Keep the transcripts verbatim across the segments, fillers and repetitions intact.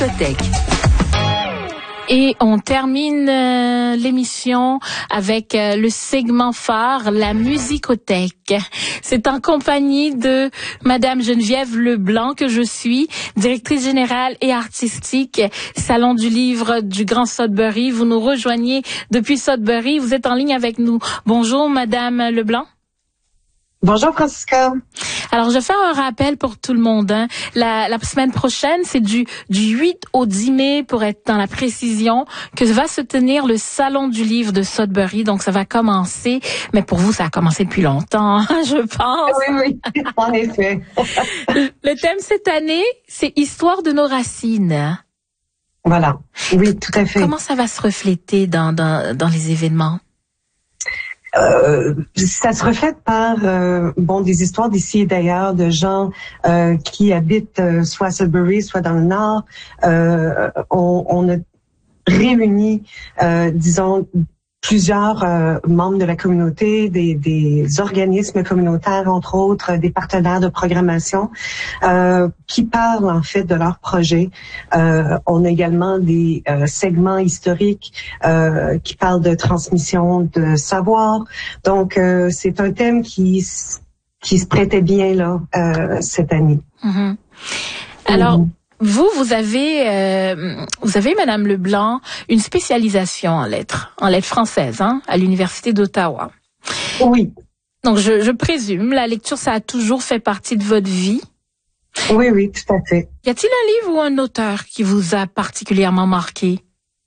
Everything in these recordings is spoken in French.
Et on termine euh, l'émission avec euh, le segment phare, la musicothèque. C'est en compagnie de Madame Geneviève Leblanc que je suis, directrice générale et artistique, Salon du livre du Grand Sudbury. Vous nous rejoignez depuis Sudbury. Vous êtes en ligne avec nous. Bonjour Madame Leblanc. Bonjour Francisca. Alors, je fais un rappel pour tout le monde. Hein. La, la semaine prochaine, c'est du, du huit au dix mai, pour être dans la précision, que va se tenir le Salon du livre de Sudbury. Donc, ça va commencer, mais pour vous, ça a commencé depuis longtemps, je pense. Oui, oui, en effet. Le thème cette année, c'est Histoire de nos racines. Voilà, oui, tout à fait. Comment ça va se refléter dans, dans, dans les événements? Euh, ça se reflète par euh, bon des histoires d'ici et d'ailleurs de gens euh, qui habitent euh, soit à Sudbury, soit dans le Nord. Euh, on, on a réuni, euh, disons, plusieurs euh, membres de la communauté, des, des organismes communautaires, entre autres, des partenaires de programmation, euh, qui parlent en fait de leurs projets. Euh, on a également des euh, segments historiques euh, qui parlent de transmission de savoir. Donc, euh, c'est un thème qui qui se prêtait bien là euh, cette année. Mm-hmm. Alors. Mm-hmm. Vous, vous avez, euh, vous avez, Madame Leblanc, une spécialisation en lettres, en lettres françaises, hein, à l'Université d'Ottawa. Oui. Donc, je, je présume, la lecture, ça a toujours fait partie de votre vie. Oui, oui, tout à fait. Y a-t-il un livre ou un auteur qui vous a particulièrement marqué?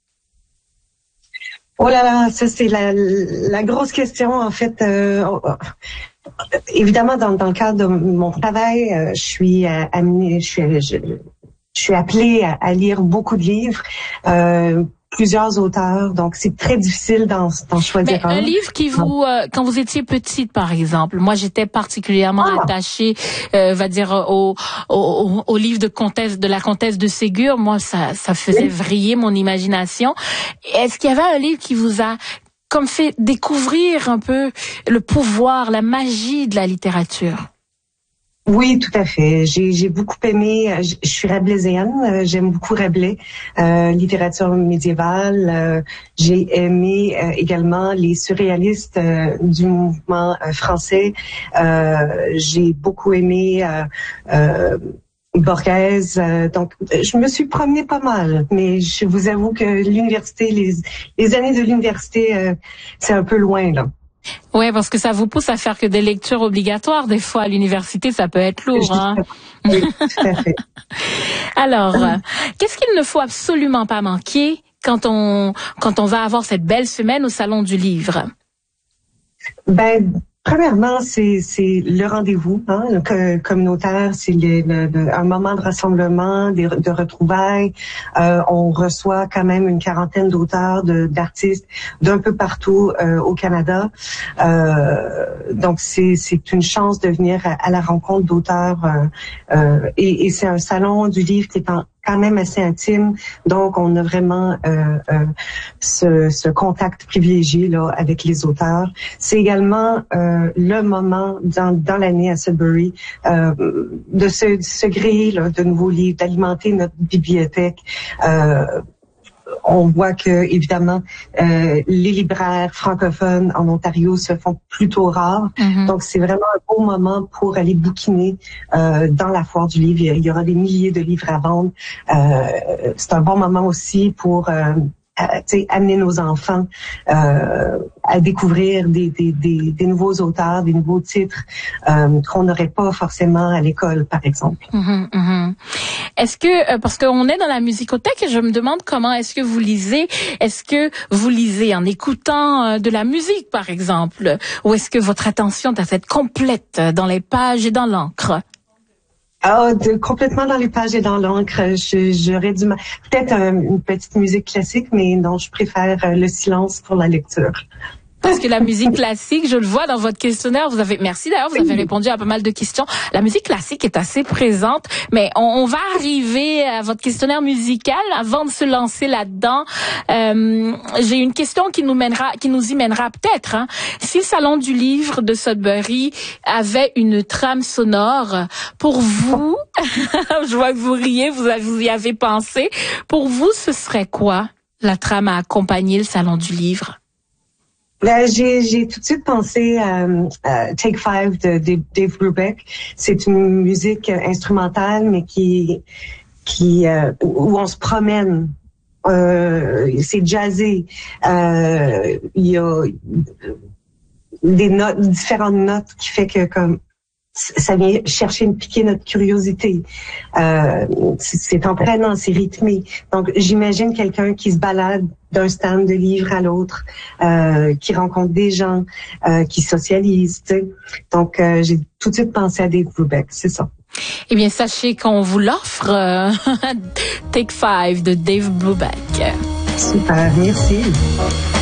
Oh là là, ça c'est la, la grosse question, en fait. Euh, évidemment, dans, dans le cadre de mon travail, euh, je suis euh, amenée, je suis, je, Je suis appelée à, à lire beaucoup de livres, euh, plusieurs auteurs, donc c'est très difficile d'en, d'en choisir Mais un. Un livre qui vous, euh, quand vous étiez petite, par exemple, moi j'étais particulièrement ah. attachée, euh, va dire au, au, au livre de comtesse, de la comtesse de Ségur. Moi, ça, ça faisait oui. vriller mon imagination. Est-ce qu'il y avait un livre qui vous a comme fait découvrir un peu le pouvoir, la magie de la littérature? Oui, tout à fait. J'ai, j'ai beaucoup aimé, je, je suis rabelaisienne, j'aime beaucoup Rabelais, euh, littérature médiévale. Euh, j'ai aimé euh, également les surréalistes euh, du mouvement euh, français. Euh, j'ai beaucoup aimé euh, euh, Borges. Euh, donc, je me suis promenée pas mal, mais je vous avoue que l'université, les, les années de l'université, euh, c'est un peu loin, là. Oui, parce que ça vous pousse à faire que des lectures obligatoires. Des fois, à l'université, ça peut être lourd. Hein? Oui, tout à fait. Alors, euh, qu'est-ce qu'il ne faut absolument pas manquer quand on quand on va avoir cette belle semaine au Salon du livre? Ben, premièrement, c'est c'est le rendez-vous, hein, le communautaire, c'est le, le, le, un moment de rassemblement, de, de retrouvailles. Euh, on reçoit quand même une quarantaine d'auteurs, de, d'artistes d'un peu partout euh, au Canada. Euh, donc c'est c'est une chance de venir à, à la rencontre d'auteurs euh, euh, et, et c'est un salon du livre qui est en quand même assez intime, donc on a vraiment euh, euh, ce, ce contact privilégié là avec les auteurs. C'est également euh, le moment dans, dans l'année à Sudbury euh, de se, de se griller là, de nouveaux livres, d'alimenter notre bibliothèque. Euh, On voit que, évidemment, euh, les libraires francophones en Ontario se font plutôt rares. Mm-hmm. Donc, c'est vraiment un beau moment pour aller bouquiner euh, dans la foire du livre. Il y aura des milliers de livres à vendre. Euh, c'est un bon moment aussi pour euh, à, amener nos enfants euh, à découvrir des, des, des, des nouveaux auteurs, des nouveaux titres euh, qu'on n'aurait pas forcément à l'école, par exemple. Mm-hmm, mm-hmm. Est-ce que, parce qu'on est dans la musicothèque, et je me demande comment est-ce que vous lisez? Est-ce que vous lisez en écoutant de la musique, par exemple? Ou est-ce que votre attention doit être complète dans les pages et dans l'encre? Ah, de, complètement dans les pages et dans l'encre. Je, j'aurais dû... Peut-être euh, une petite musique classique, mais non, je préfère euh, le silence pour la lecture. Parce que la musique classique, je le vois dans votre questionnaire, vous avez, merci d'ailleurs, vous avez répondu à pas mal de questions. La musique classique est assez présente, mais on, on va arriver à votre questionnaire musical avant de se lancer là-dedans. Euh, j'ai une question qui nous mènera, qui nous y mènera peut-être. Hein. Si le Salon du Livre de Sudbury avait une trame sonore, pour vous, je vois que vous riez, vous, vous y avez pensé. Pour vous, ce serait quoi la trame à accompagner le Salon du Livre? Là, j'ai, j'ai tout de suite pensé à, à Take Five de Dave Brubeck. C'est une musique instrumentale, mais qui, qui, euh, où on se promène. Euh, c'est jazzé. Euh, il y a des notes, différentes notes qui fait que comme ça vient chercher une piquer notre curiosité. Euh, c'est, c'est entraînant, c'est rythmé. Donc, j'imagine quelqu'un qui se balade d'un stand de livres à l'autre, euh, qui rencontre des gens, euh, qui socialise. Tu sais. Donc, euh, j'ai tout de suite pensé à Dave Brubeck, c'est ça. Eh bien, sachez qu'on vous l'offre, euh, Take Five de Dave Brubeck. Super, merci.